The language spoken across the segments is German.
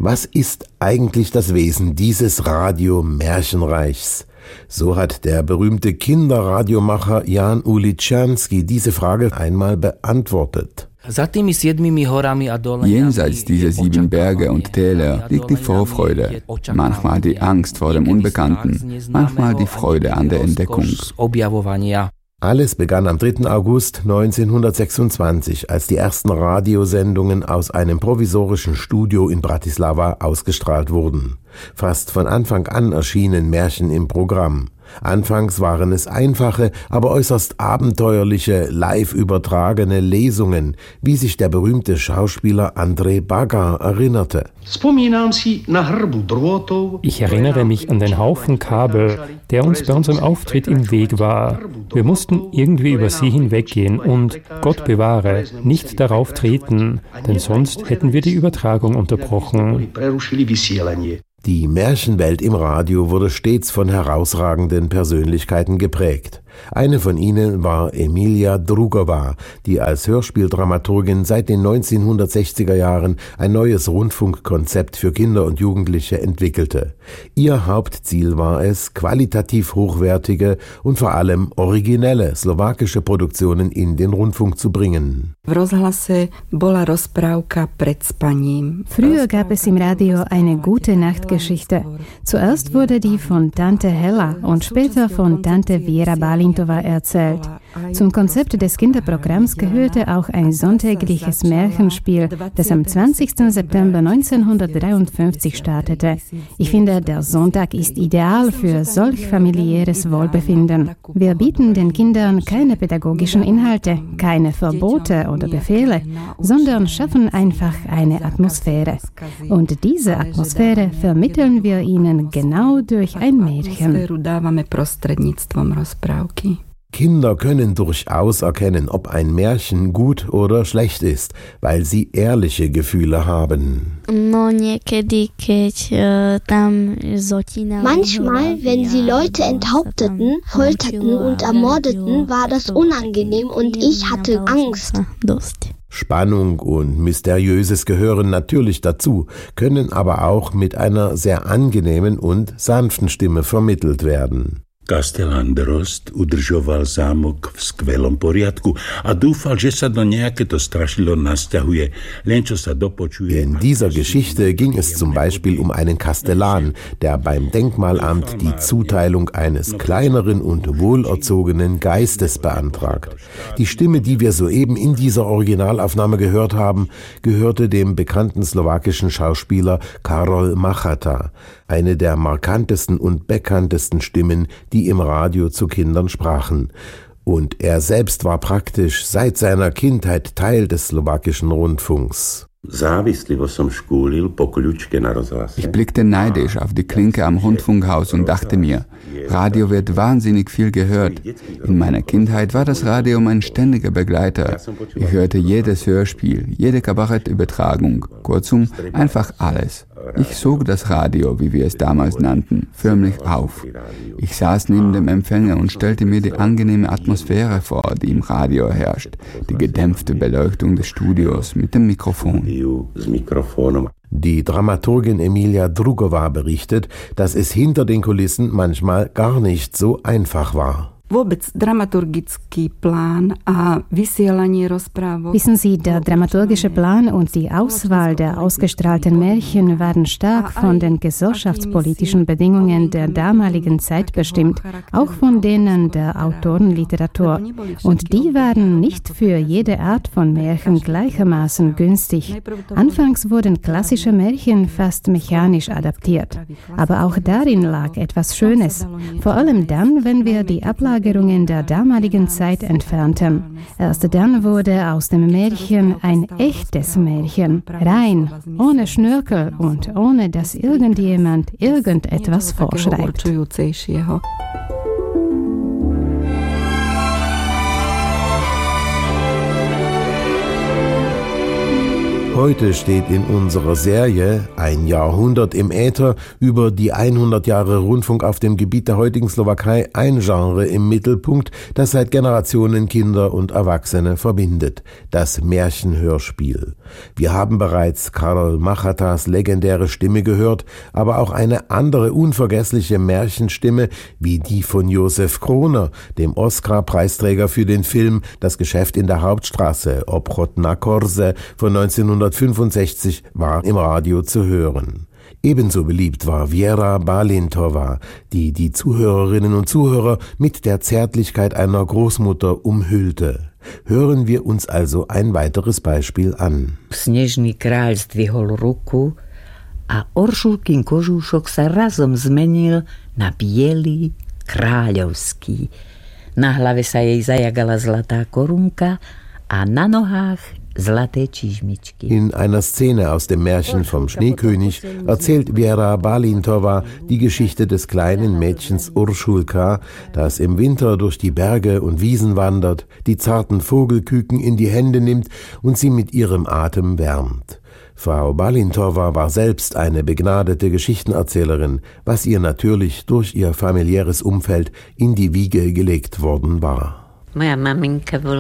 Was ist eigentlich das Wesen dieses Radio-Märchenreichs? So hat der berühmte Kinderradiomacher Jan Uličanský diese Frage einmal beantwortet. Jenseits dieser 7 Berge und Täler liegt die Vorfreude, manchmal die Angst vor dem Unbekannten, manchmal die Freude an der Entdeckung. Alles begann am 3. August 1926, als die ersten Radiosendungen aus einem provisorischen Studio in Bratislava ausgestrahlt wurden. Fast von Anfang an erschienen Märchen im Programm. Anfangs waren es einfache, aber äußerst abenteuerliche, live übertragene Lesungen, wie sich der berühmte Schauspieler Andrej Baga erinnerte. Ich erinnere mich an den Haufen Kabel, der uns bei unserem Auftritt im Weg war. Wir mussten irgendwie über sie hinweggehen und, Gott bewahre, nicht darauf treten, denn sonst hätten wir die Übertragung unterbrochen. Die Märchenwelt im Radio wurde stets von herausragenden Persönlichkeiten geprägt. Eine von ihnen war Emilia Drugová, die als Hörspieldramaturgin seit den 1960er Jahren ein neues Rundfunkkonzept für Kinder und Jugendliche entwickelte. Ihr Hauptziel war es, qualitativ hochwertige und vor allem originelle slowakische Produktionen in den Rundfunk zu bringen. Früher gab es im Radio eine gute Nachtgeschichte. Zuerst wurde die von Tante Hella und später von Tante Vera Balintova erzählt. Zum Konzept des Kinderprogramms gehörte auch ein sonntägliches Märchenspiel, das am 20. September 1953 startete. Ich finde, der Sonntag ist ideal für solch familiäres Wohlbefinden. Wir bieten den Kindern keine pädagogischen Inhalte, keine Verbote oder Befehle, sondern schaffen einfach eine Atmosphäre. Und diese Atmosphäre vermitteln wir ihnen genau durch ein Märchen. Kinder können durchaus erkennen, ob ein Märchen gut oder schlecht ist, weil sie ehrliche Gefühle haben. Manchmal, wenn sie Leute enthaupteten, folterten und ermordeten, war das unangenehm und ich hatte Angst. Spannung und Mysteriöses gehören natürlich dazu, können aber auch mit einer sehr angenehmen und sanften Stimme vermittelt werden. Kastelan Drozd udržoval zámok v skvelom poriadku a dúfal, že sa do nejaké to strašidlo nasťahuje, len čo sa dopočuje. In dieser Geschichte ging es zum Beispiel um einen Kastellan, der beim Denkmalamt die Zuteilung eines kleineren und wohlerzogenen Geistes beantragt. Die Stimme, die wir soeben in dieser Originalaufnahme gehört haben, gehörte dem bekannten slowakischen Schauspieler Karol Machata, eine der markantesten und bekanntesten Stimmen, die im Radio zu Kindern sprachen. Und er selbst war praktisch seit seiner Kindheit Teil des slowakischen Rundfunks. Ich blickte neidisch auf die Klinke am Rundfunkhaus und dachte mir, Radio wird wahnsinnig viel gehört. In meiner Kindheit war das Radio mein ständiger Begleiter. Ich hörte jedes Hörspiel, jede Kabarettübertragung, kurzum, einfach alles. Ich sog das Radio, wie wir es damals nannten, förmlich auf. Ich saß neben dem Empfänger und stellte mir die angenehme Atmosphäre vor, die im Radio herrscht. Die gedämpfte Beleuchtung des Studios mit dem Mikrofon. Die Dramaturgin Emilia Drugová berichtet, dass es hinter den Kulissen manchmal gar nicht so einfach war. Wissen Sie, der dramaturgische Plan und die Auswahl der ausgestrahlten Märchen waren stark von den gesellschaftspolitischen Bedingungen der damaligen Zeit bestimmt, auch von denen der Autorenliteratur. Und die waren nicht für jede Art von Märchen gleichermaßen günstig. Anfangs wurden klassische Märchen fast mechanisch adaptiert. Aber auch darin lag etwas Schönes, vor allem dann, wenn wir die Ablagerungen der damaligen Zeit entfernten. Erst dann wurde aus dem Märchen ein echtes Märchen, rein, ohne Schnörkel und ohne dass irgendjemand irgendetwas vorschreibt. Heute steht in unserer Serie Ein Jahrhundert im Äther über die 100 Jahre Rundfunk auf dem Gebiet der heutigen Slowakei ein Genre im Mittelpunkt, das seit Generationen Kinder und Erwachsene verbindet: das Märchenhörspiel. Wir haben bereits Karol Machatas legendäre Stimme gehört, aber auch eine andere unvergessliche Märchenstimme wie die von Josef Kroner, dem Oscar-Preisträger für den Film Das Geschäft in der Hauptstraße, Obchod na Korze von 1965, war im Radio zu hören. Ebenso beliebt war Věra Balintova, die die Zuhörerinnen und Zuhörer mit der Zärtlichkeit einer Großmutter umhüllte. Hören wir uns also ein weiteres Beispiel an. Snežný kráľ zdvihol ruku a Oršulkin kožúšok sa razom zmenil na biely kráľovský. Na hlave sa jej zajagala zlatá korunka a na nohách zlaté čižmičky. In einer Szene aus dem Märchen vom Schneekönig erzählt Věra Balintova die Geschichte des kleinen Mädchens Uršulka, das im Winter durch die Berge und Wiesen wandert, die zarten Vogelküken in die Hände nimmt und sie mit ihrem Atem wärmt. Frau Balintova war selbst eine begnadete Geschichtenerzählerin, was ihr natürlich durch ihr familiäres Umfeld in die Wiege gelegt worden war. Meine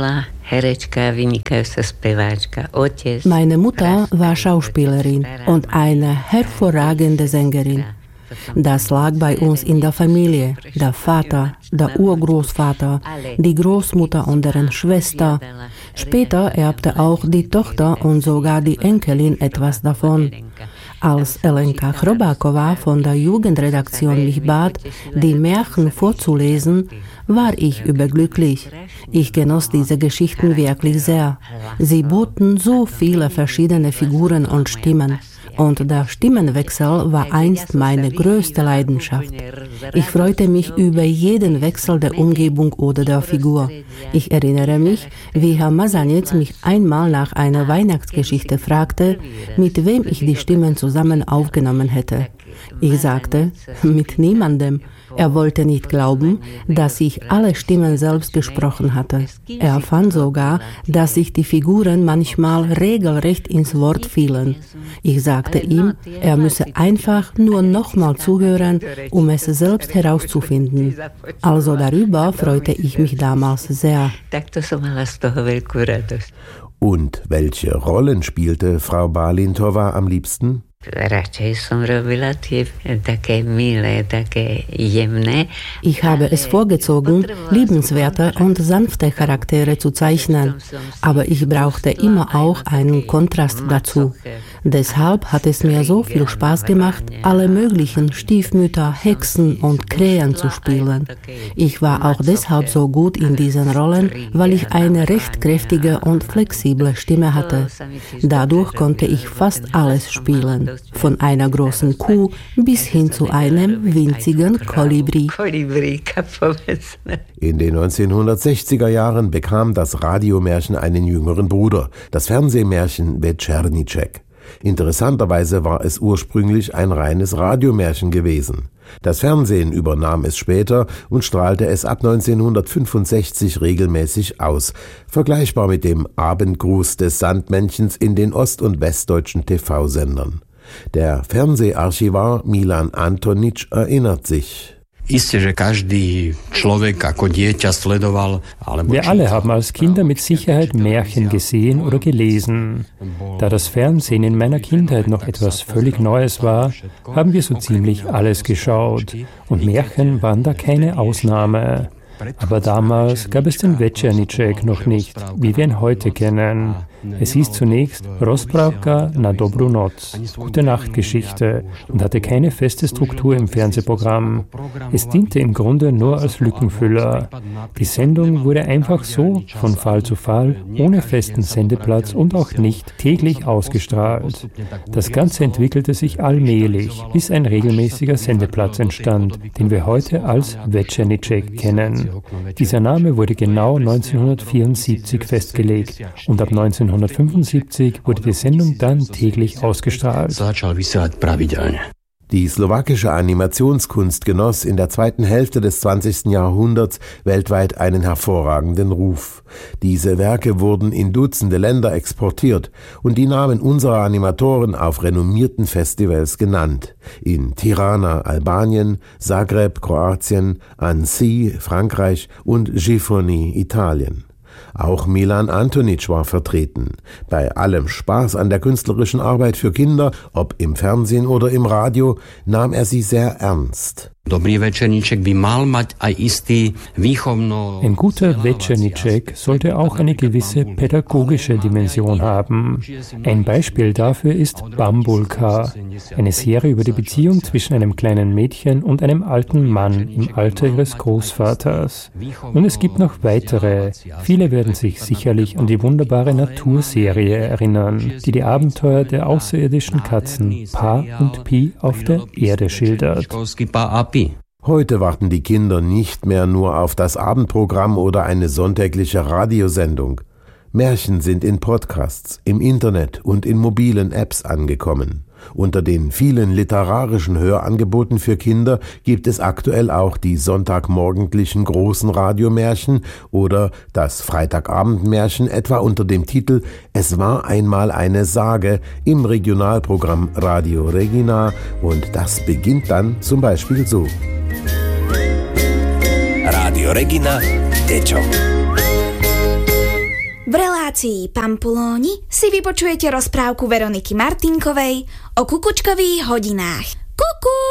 Mutter war Schauspielerin und eine hervorragende Sängerin. Das lag bei uns in der Familie. Der Vater, der Urgroßvater, die Großmutter und deren Schwester. Später erbte auch die Tochter und sogar die Enkelin etwas davon. Als Elenka Chrobáková von der Jugendredaktion mich bat, die Märchen vorzulesen, war ich überglücklich. Ich genoss diese Geschichten wirklich sehr. Sie boten so viele verschiedene Figuren und Stimmen. Und der Stimmenwechsel war einst meine größte Leidenschaft. Ich freute mich über jeden Wechsel der Umgebung oder der Figur. Ich erinnere mich, wie Herr Mazanec mich einmal nach einer Weihnachtsgeschichte fragte, mit wem ich die Stimmen zusammen aufgenommen hätte. Ich sagte, mit niemandem. Er wollte nicht glauben, dass ich alle Stimmen selbst gesprochen hatte. Er fand sogar, dass sich die Figuren manchmal regelrecht ins Wort fielen. Ich sagte ihm, er müsse einfach nur nochmal zuhören, um es selbst herauszufinden. Also darüber freute ich mich damals sehr. Und welche Rollen spielte Frau Balintova am liebsten? Ich habe es vorgezogen, liebenswerte und sanfte Charaktere zu zeichnen, aber ich brauchte immer auch einen Kontrast dazu. Deshalb hat es mir so viel Spaß gemacht, alle möglichen Stiefmütter, Hexen und Krähen zu spielen. Ich war auch deshalb so gut in diesen Rollen, weil ich eine recht kräftige und flexible Stimme hatte. Dadurch konnte ich fast alles spielen. Von einer großen Kuh bis hin zu einem winzigen Kolibri. In den 1960er Jahren bekam das Radiomärchen einen jüngeren Bruder, das Fernsehmärchen Večerníček. Interessanterweise war es ursprünglich ein reines Radiomärchen gewesen. Das Fernsehen übernahm es später und strahlte es ab 1965 regelmäßig aus, vergleichbar mit dem Abendgruß des Sandmännchens in den ost- und westdeutschen TV-Sendern. Der Fernseharchivar Milan Antonič erinnert sich. Wir alle haben als Kinder mit Sicherheit Märchen gesehen oder gelesen. Da das Fernsehen in meiner Kindheit noch etwas völlig Neues war, haben wir so ziemlich alles geschaut. Und Märchen waren da keine Ausnahme. Aber damals gab es den Večerníček noch nicht, wie wir ihn heute kennen. Es hieß zunächst Rozprávka na dobrú noc, Gute-Nacht-Geschichte, und hatte keine feste Struktur im Fernsehprogramm. Es diente im Grunde nur als Lückenfüller. Die Sendung wurde einfach so, von Fall zu Fall, ohne festen Sendeplatz und auch nicht täglich ausgestrahlt. Das Ganze entwickelte sich allmählich, bis ein regelmäßiger Sendeplatz entstand, den wir heute als Večerníček kennen. Dieser Name wurde genau 1974 festgelegt und ab 1975 wurde die Sendung dann täglich ausgestrahlt. Die slowakische Animationskunst genoss in der zweiten Hälfte des 20. Jahrhunderts weltweit einen hervorragenden Ruf. Diese Werke wurden in Dutzende Länder exportiert und die Namen unserer Animatoren auf renommierten Festivals genannt. In Tirana, Albanien, Zagreb, Kroatien, Annecy, Frankreich und Gifoni, Italien. Auch Milan Antonic war vertreten. Bei allem Spaß an der künstlerischen Arbeit für Kinder, ob im Fernsehen oder im Radio, nahm er sie sehr ernst. Ein guter Večerníček sollte auch eine gewisse pädagogische Dimension haben. Ein Beispiel dafür ist Bambulka, eine Serie über die Beziehung zwischen einem kleinen Mädchen und einem alten Mann im Alter ihres Großvaters. Und es gibt noch weitere. Viele werden sich sicherlich an die wunderbare Naturserie erinnern, die die Abenteuer der außerirdischen Katzen Pa und Pi auf der Erde schildert. Heute warten die Kinder nicht mehr nur auf das Abendprogramm oder eine sonntägliche Radiosendung. Märchen sind in Podcasts, im Internet und in mobilen Apps angekommen. Unter den vielen literarischen Hörangeboten für Kinder gibt es aktuell auch die sonntagmorgendlichen großen Radiomärchen oder das Freitagabendmärchen etwa unter dem Titel »Es war einmal eine Sage« im Regionalprogramm Radio Regina, und das beginnt dann zum Beispiel so. Radio Regina, Deťo. V relácii Pampulóni si vypočujete rozprávku Veroniky Martinkovej o kukučkových hodinách. Kuku!